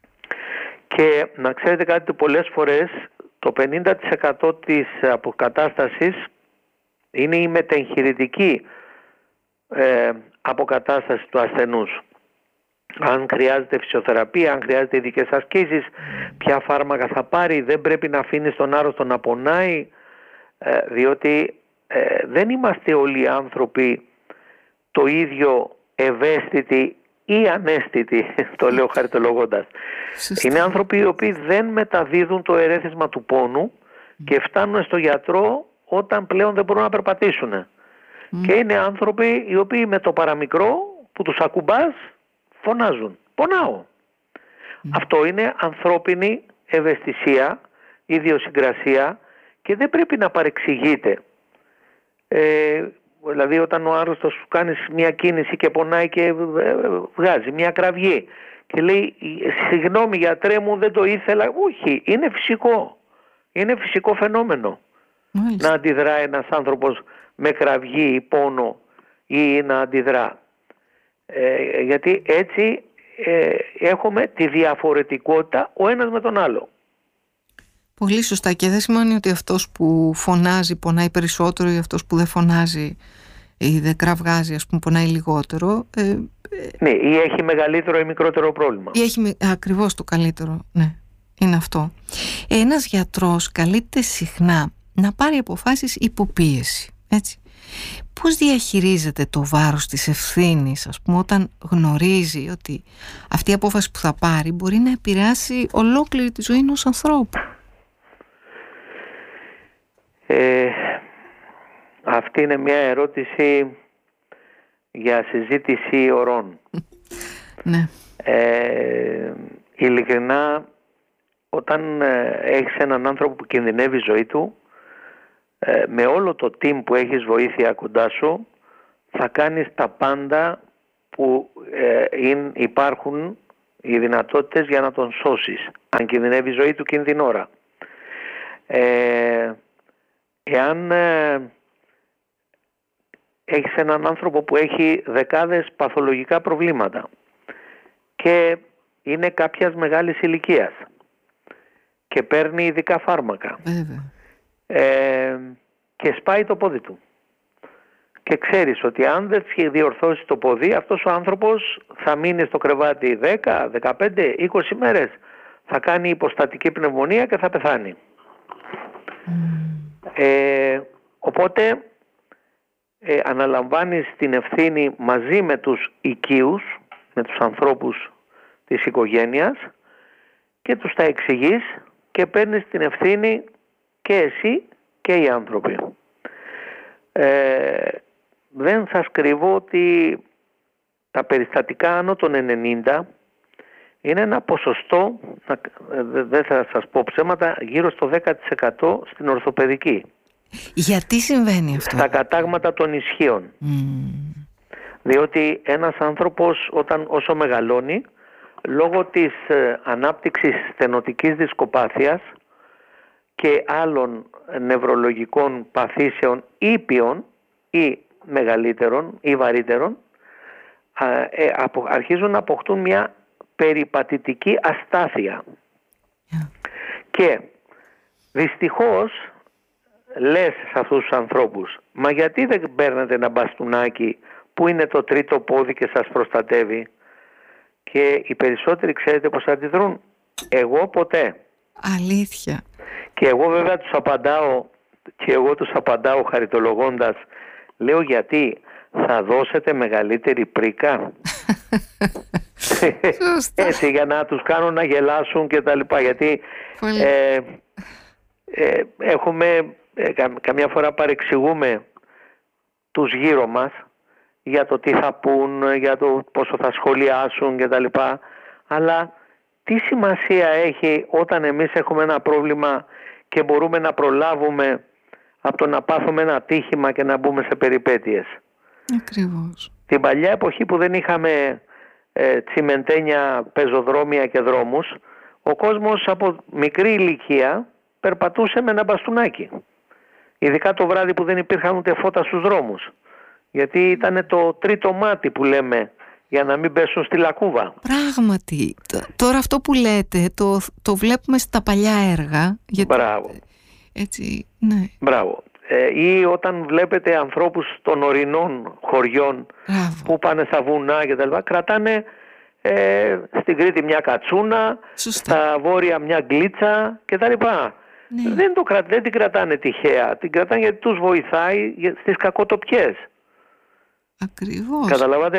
[SPEAKER 2] και να ξέρετε κάτι, πολλές φορές το πενήντα τοις εκατό της αποκατάστασης είναι η μετεγχειρητική ε, αποκατάσταση του ασθενούς. Αν χρειάζεται φυσιοθεραπεία, αν χρειάζεται ειδικές ασκήσεις, ποια φάρμακα θα πάρει, δεν πρέπει να αφήνει τον άρρωστο να πονάει, ε, διότι ε, δεν είμαστε όλοι οι άνθρωποι το ίδιο ευαίσθητοι ή αναίσθητοι, το λέω χαριτολογώντας. Είναι άνθρωποι οι οποίοι δεν μεταδίδουν το ερέθισμα του πόνου και φτάνουν στο γιατρό όταν πλέον δεν μπορούν να περπατήσουν. Mm. Και είναι άνθρωποι οι οποίοι με το παραμικρό που τους ακουμπάς φωνάζουν. Πονάω. Mm. Αυτό είναι ανθρώπινη ευαισθησία, ιδιοσυγκρασία και δεν πρέπει να παρεξηγείται. Ε, δηλαδή όταν ο άρρωστος σου κάνεις μια κίνηση και πονάει και βγάζει μια κραυγή και λέει συγγνώμη γιατρέ μου δεν το ήθελα. Όχι, είναι φυσικό. Είναι φυσικό φαινόμενο. Μάλιστα. Να αντιδρά ένας άνθρωπος με κραυγή ή πόνο ή να αντιδρά. Ε, γιατί έτσι ε, έχουμε τη διαφορετικότητα ο ένας με τον άλλο.
[SPEAKER 1] Πολύ σωστά, και δεν σημαίνει ότι αυτός που φωνάζει πονάει περισσότερο ή αυτός που δεν φωνάζει ή δεν κραυγάζει ας πούμε πονάει λιγότερο. Ε, ε,
[SPEAKER 2] ναι, ή έχει μεγαλύτερο ή μικρότερο πρόβλημα.
[SPEAKER 1] Ή έχει ακριβώς το καλύτερο, ναι, είναι αυτό. Ένας γιατρός καλείται συχνά να πάρει αποφάσεις υποπίεση, έτσι. Πώς διαχειρίζεται το βάρος της ευθύνης, ας πούμε, όταν γνωρίζει ότι αυτή η απόφαση που θα πάρει μπορεί να επηρεάσει ολόκληρη τη ζωή ενός ανθρώπου?
[SPEAKER 2] Ε, αυτή είναι μια ερώτηση για συζήτηση ωρών.
[SPEAKER 1] Ναι.
[SPEAKER 2] Ε, ειλικρινά, όταν ε, έχεις έναν άνθρωπο που κινδυνεύει η ζωή του, ε, με όλο το team που έχεις βοήθεια κοντά σου, θα κάνεις τα πάντα που ε, είναι, υπάρχουν οι δυνατότητες για να τον σώσεις, αν κινδυνεύει η ζωή του εκείνη την ώρα. Ε, εάν ε, έχεις έναν άνθρωπο που έχει δεκάδες παθολογικά προβλήματα και είναι κάποιας μεγάλης ηλικίας και παίρνει ειδικά φάρμακα, ε, και σπάει το πόδι του και ξέρεις ότι αν δεν διορθώσει το πόδι, αυτός ο άνθρωπος θα μείνει στο κρεβάτι δέκα, δεκαπέντε, είκοσι μέρες, θα κάνει υποστατική πνευμονία και θα πεθάνει. Mm. Ε, οπότε ε, αναλαμβάνεις την ευθύνη μαζί με τους οικείους, με τους ανθρώπους της οικογένειας και τους τα εξηγείς και παίρνεις την ευθύνη και εσύ και οι άνθρωποι. Ε, δεν σας κρύβω ότι τα περιστατικά άνω των ενενήντα είναι ένα ποσοστό, δεν θα σας πω ψέματα, γύρω στο δέκα τοις εκατό στην ορθοπαιδική.
[SPEAKER 1] Γιατί συμβαίνει αυτό?
[SPEAKER 2] Στα κατάγματα των ισχύων. Mm. Διότι ένας άνθρωπος όταν όσο μεγαλώνει, λόγω της ε, ανάπτυξης στενοτικής δισκοπάθειας και άλλων νευρολογικών παθήσεων ήπιων ή μεγαλύτερων ή βαρύτερων, ε, απο, αρχίζουν να αποκτούν μια περιπατητική αστάθεια. Yeah. Και δυστυχώς λες σε αυτούς τους ανθρώπους, μα γιατί δεν παίρνετε ένα μπαστούνάκι που είναι το τρίτο πόδι και σας προστατεύει? Και οι περισσότεροι ξέρετε πως αντιδρούν? Εγώ ποτέ.
[SPEAKER 1] Αλήθεια.
[SPEAKER 2] Και εγώ βέβαια τους απαντάω, και εγώ τους απαντάω χαριτολογώντας, λέω γιατί θα δώσετε μεγαλύτερη πρίκα? Έτσι για να τους κάνω να γελάσουν και τα λοιπά, γιατί ε, ε, έχουμε ε, κα, καμιά φορά παρεξηγούμε τους γύρω μας για το τι θα πούν, για το πόσο θα σχολιάσουν και τα λοιπά, αλλά τι σημασία έχει όταν εμείς έχουμε ένα πρόβλημα και μπορούμε να προλάβουμε από το να πάθουμε ένα ατύχημα και να μπούμε σε περιπέτειες?
[SPEAKER 1] Ακριβώς.
[SPEAKER 2] Την παλιά εποχή που δεν είχαμε ε, τσιμεντένια, πεζοδρόμια και δρόμους, ο κόσμος από μικρή ηλικία περπατούσε με ένα μπαστούνάκι. Ειδικά το βράδυ που δεν υπήρχαν ούτε φώτα στους δρόμους. Γιατί ήταν το τρίτο μάτι που λέμε, για να μην πέσουν στη λακκούβα.
[SPEAKER 1] Πράγματι. Τώρα αυτό που λέτε το, το βλέπουμε στα παλιά έργα. Γιατί...
[SPEAKER 2] Μπράβο.
[SPEAKER 1] Έτσι, ναι.
[SPEAKER 2] Μπράβο. Ε, ή όταν βλέπετε ανθρώπους των ορεινών χωριών, Μπράβο, που πάνε στα βουνά και τα λοιπά, κρατάνε ε, στην Κρήτη μια κατσούνα, σωστά, στα βόρεια μια γκλίτσα και τα λοιπά. Ναι. Δεν, το, δεν την κρατάνε τυχαία. Την κρατάνε γιατί τους βοηθάει στις κακοτοπιές.
[SPEAKER 1] Ακριβώς.
[SPEAKER 2] Καταλάβατε.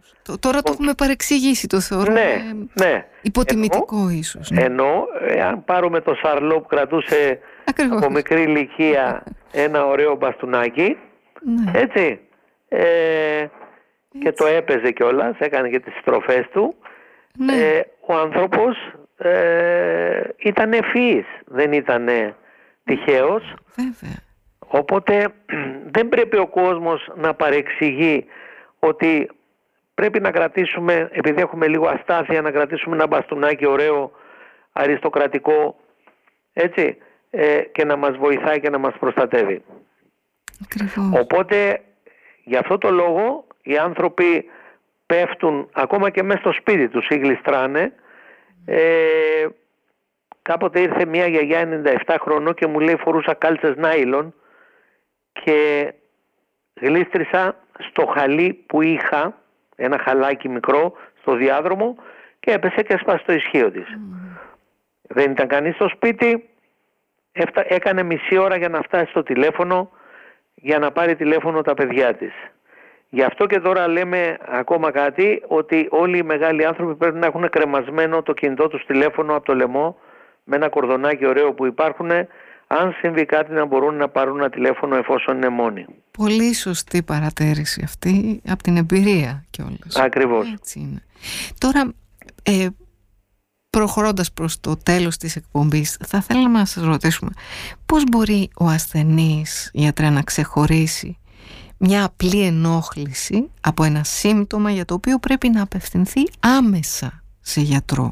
[SPEAKER 1] Τώρα το έχουμε παρεξηγήσει, το θεωρούμε
[SPEAKER 2] ναι, ναι.
[SPEAKER 1] υποτιμητικό ενώ, ίσως. Ναι.
[SPEAKER 2] Ενώ, αν πάρουμε το Σαρλό που κρατούσε Ακριβώς. από μικρή ηλικία ένα ωραίο μπαστούνάκι, ναι. έτσι, ε, έτσι, και το έπαιζε κιόλας, έκανε και τις στροφές του, ναι. ε, ο άνθρωπος ε, ήταν ευφυής, δεν ήταν τυχαίος.
[SPEAKER 1] Βέβαια.
[SPEAKER 2] Οπότε δεν πρέπει ο κόσμος να παρεξηγεί ότι πρέπει να κρατήσουμε, επειδή έχουμε λίγο αστάθεια, να κρατήσουμε ένα μπαστούνάκι ωραίο, αριστοκρατικό, έτσι, ε, και να μας βοηθάει και να μας προστατεύει.
[SPEAKER 1] Ακριβώς.
[SPEAKER 2] Οπότε, γι' αυτό το λόγο, οι άνθρωποι πέφτουν ακόμα και μέσα στο σπίτι τους ή γλιστράνε. Ε, κάποτε ήρθε μια γιαγιά ενενήντα επτά χρονών και μου λέει φορούσα κάλτσες νάιλον και γλίστρισα στο χαλί που είχα, ένα χαλάκι μικρό στο διάδρομο, και έπεσε και έσπασε το ισχύο της. Mm. Δεν ήταν κανείς στο σπίτι, έφτα, έκανε μισή ώρα για να φτάσει στο τηλέφωνο, για να πάρει τηλέφωνο τα παιδιά της. Γι' αυτό και τώρα λέμε ακόμα κάτι, ότι όλοι οι μεγάλοι άνθρωποι πρέπει να έχουν κρεμασμένο το κινητό τους τηλέφωνο από το λαιμό, με ένα κορδονάκι ωραίο που υπάρχουν, αν συμβεί κάτι να μπορούν να πάρουν ένα τηλέφωνο εφόσον είναι μόνοι.
[SPEAKER 1] Πολύ σωστή παρατήρηση αυτή, από την εμπειρία κιόλας.
[SPEAKER 2] Ακριβώς.
[SPEAKER 1] Έτσι είναι. Τώρα, ε, προχωρώντας προς το τέλος της εκπομπής, θα θέλαμε να σας ρωτήσουμε πώς μπορεί ο ασθενής, γιατρέ, να ξεχωρίσει μια απλή ενόχληση από ένα σύμπτωμα για το οποίο πρέπει να απευθυνθεί άμεσα σε γιατρό?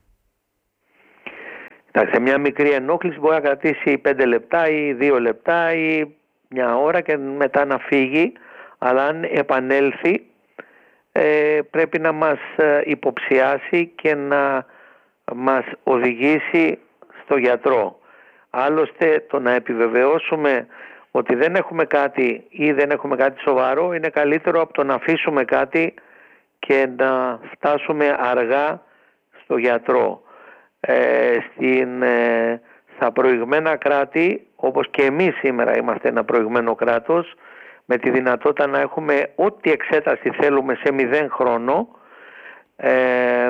[SPEAKER 2] Σε μια μικρή ενόχληση μπορεί να κρατήσει πέντε λεπτά ή δύο λεπτά ή μια ώρα και μετά να φύγει, αλλά αν επανέλθει ε, πρέπει να μας υποψιάσει και να μας οδηγήσει στο γιατρό. Άλλωστε, το να επιβεβαιώσουμε ότι δεν έχουμε κάτι ή δεν έχουμε κάτι σοβαρό είναι καλύτερο από το να αφήσουμε κάτι και να φτάσουμε αργά στο γιατρό. Ε, στην, ε, στα προηγμένα κράτη, όπως και εμείς σήμερα είμαστε ένα προηγμένο κράτος, με τη δυνατότητα να έχουμε ό,τι εξέταση θέλουμε σε μηδέν χρόνο, ε,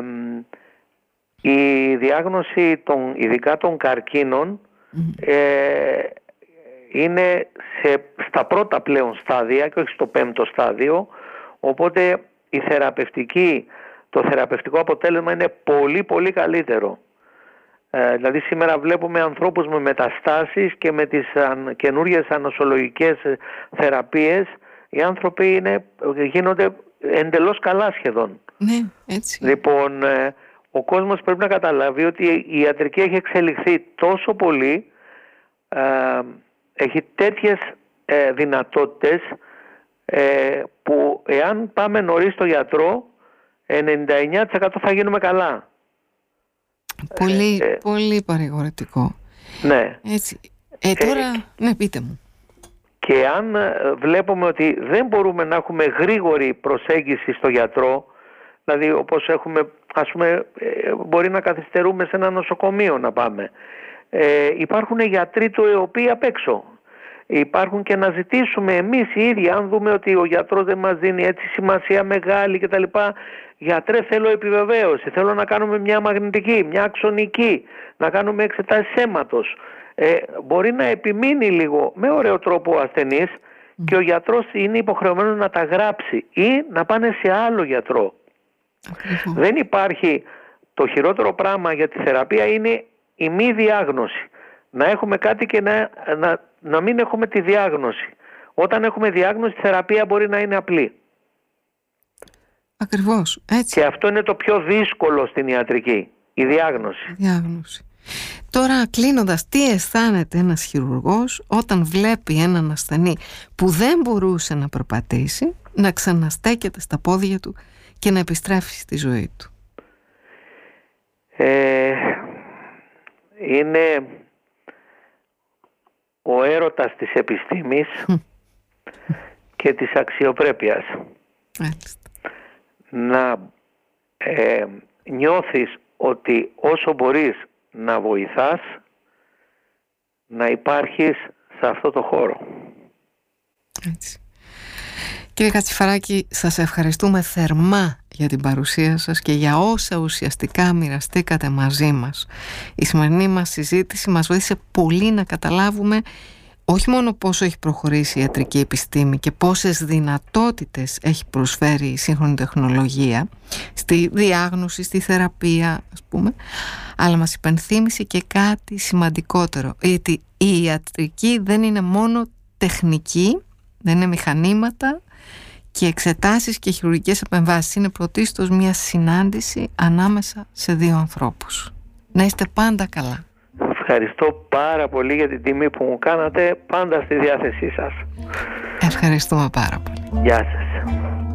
[SPEAKER 2] η διάγνωση των, ειδικά των καρκίνων, ε, είναι σε, στα πρώτα πλέον στάδια και όχι στο πέμπτο στάδιο, οπότε η θεραπευτική, το θεραπευτικό αποτέλεσμα είναι πολύ πολύ καλύτερο. Ε, δηλαδή σήμερα βλέπουμε ανθρώπους με μεταστάσεις και με τις αν, καινούριες ανοσολογικές θεραπείες, οι άνθρωποι είναι, γίνονται εντελώς καλά σχεδόν.
[SPEAKER 1] Ναι, έτσι.
[SPEAKER 2] Λοιπόν, ε, ο κόσμος πρέπει να καταλάβει ότι η ιατρική έχει εξελιχθεί τόσο πολύ, ε, έχει τέτοιες ε, δυνατότητες ε, που εάν πάμε νωρίς στο γιατρό, ενενήντα εννέα τοις εκατό θα γίνουμε καλά.
[SPEAKER 1] Πολύ,
[SPEAKER 2] ε,
[SPEAKER 1] πολύ παρηγορητικό.
[SPEAKER 2] Ναι.
[SPEAKER 1] Έτσι. Ε, τώρα, ε, ναι, πείτε μου.
[SPEAKER 2] Και αν βλέπουμε ότι δεν μπορούμε να έχουμε γρήγορη προσέγγιση στο γιατρό, δηλαδή όπως έχουμε, ας πούμε, μπορεί να καθυστερούμε σε ένα νοσοκομείο να πάμε. Ε, υπάρχουν γιατροί του ΕΟΠΗ απ' έξω. Υπάρχουν και να ζητήσουμε εμείς οι ίδιοι, αν δούμε ότι ο γιατρός δεν μας δίνει έτσι σημασία μεγάλη κτλ. Γιατρέ, θέλω επιβεβαίωση, θέλω να κάνουμε μια μαγνητική, μια αξονική, να κάνουμε εξετάσεις αίματος. Ε, μπορεί να επιμείνει λίγο με ωραίο τρόπο ο ασθενής mm. και ο γιατρός είναι υποχρεωμένος να τα γράψει ή να πάνε σε άλλο γιατρό. Mm. Δεν υπάρχει, το χειρότερο πράγμα για τη θεραπεία είναι η μη διάγνωση. Να έχουμε κάτι και να, να, να μην έχουμε τη διάγνωση. Όταν έχουμε διάγνωση, η θεραπεία μπορεί να είναι απλή.
[SPEAKER 1] Ακριβώς, έτσι.
[SPEAKER 2] Και αυτό είναι το πιο δύσκολο στην ιατρική, η διάγνωση.
[SPEAKER 1] Η διάγνωση. Τώρα, κλείνοντας, τι αισθάνεται ένας χειρουργός όταν βλέπει έναν ασθενή που δεν μπορούσε να περπατήσει να ξαναστέκεται στα πόδια του και να επιστρέφει στη ζωή του?
[SPEAKER 2] Ε, είναι ο έρωτας της επιστήμης και της αξιοπρέπειας.
[SPEAKER 1] Μάλιστα.
[SPEAKER 2] Να ε, νιώθεις ότι όσο μπορείς να βοηθάς, να υπάρχεις σε αυτό το χώρο.
[SPEAKER 1] Έτσι. Κύριε Κατσιφαράκη, σας ευχαριστούμε θερμά για την παρουσία σας και για όσα ουσιαστικά μοιραστήκατε μαζί μας. Η σημερινή μας συζήτηση μας βοήθησε πολύ να καταλάβουμε όχι μόνο πόσο έχει προχωρήσει η ιατρική επιστήμη και πόσες δυνατότητες έχει προσφέρει η σύγχρονη τεχνολογία στη διάγνωση, στη θεραπεία, ας πούμε, αλλά μας υπενθύμισε και κάτι σημαντικότερο, γιατί η ιατρική δεν είναι μόνο τεχνική, δεν είναι μηχανήματα και εξετάσεις και χειρουργικές επεμβάσεις. Είναι πρωτίστως μια συνάντηση ανάμεσα σε δύο ανθρώπους. Να είστε πάντα καλά.
[SPEAKER 2] Ευχαριστώ πάρα πολύ για την τιμή που μου κάνατε, πάντα στη διάθεσή σας.
[SPEAKER 1] Ευχαριστούμε πάρα πολύ.
[SPEAKER 2] Γεια σας.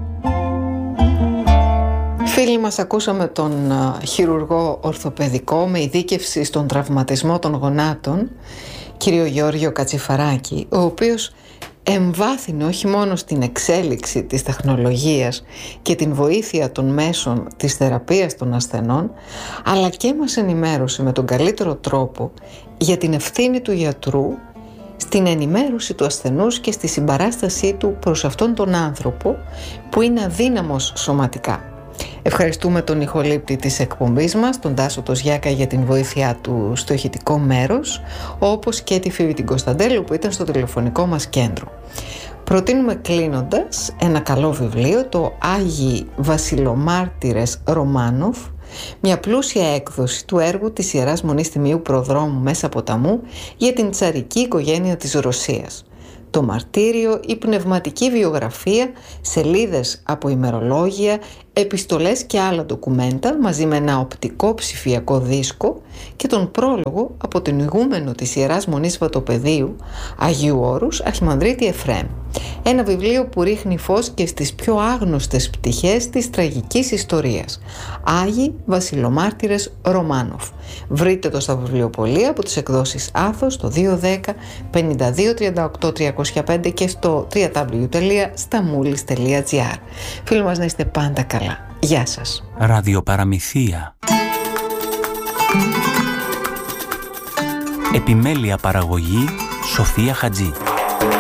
[SPEAKER 1] Φίλοι μας, ακούσαμε τον χειρουργό ορθοπαιδικό με ειδίκευση στον τραυματισμό των γονάτων, κύριο Γιώργιο Κατσιφαράκη, ο οποίος εμβάθυνε όχι μόνο στην εξέλιξη της τεχνολογίας και την βοήθεια των μέσων της θεραπείας των ασθενών, αλλά και μας ενημέρωσε με τον καλύτερο τρόπο για την ευθύνη του γιατρού στην ενημέρωση του ασθενούς και στη συμπαράστασή του προς αυτόν τον άνθρωπο που είναι αδύναμος σωματικά. Ευχαριστούμε τον ηχολήπτη της εκπομπής μας, τον Τάσο το Σγιάκα, για την βοήθειά του στο ηχητικό μέρος, όπως και τη Φίβη την Κωνσταντέλου που ήταν στο τηλεφωνικό μας κέντρο. Προτείνουμε κλείνοντας ένα καλό βιβλίο, το Άγιοι Βασιλομάρτυρες Ρωμάνοφ, μια πλούσια έκδοση του έργου της Ιεράς Μονής Τιμίου Προδρόμου Μέσα Ποταμού για την τσαρική οικογένεια της Ρωσίας. Το μαρτύριο, η πνευματική βιογραφία, σελίδες από ημερολόγια, επιστολές και άλλα ντοκουμέντα μαζί με ένα οπτικό ψηφιακό δίσκο και τον πρόλογο από τον ηγούμενο της Ιεράς Μονής Βατοπεδίου Αγίου Όρους Αρχιμανδρίτη Εφραίμ. Ένα βιβλίο που ρίχνει φως και στις πιο άγνωστες πτυχές της τραγικής ιστορίας. Άγιοι Βασιλομάρτυρες Ρωμάνοφ. Βρείτε το στα βιβλιοπωλεία από τις εκδόσεις Άθος το δύο δέκα πενήντα δύο τριάντα οκτώ τριακόσια πέντε και στο double-u double-u double-u τελεία σταμούλης τελεία τζι άρ. Φίλοι μας, να είστε πάντα καλά. Γεια σας.
[SPEAKER 3] Ραδιοπαραμυθία. Επιμέλεια παραγωγή Σοφία Χατζή.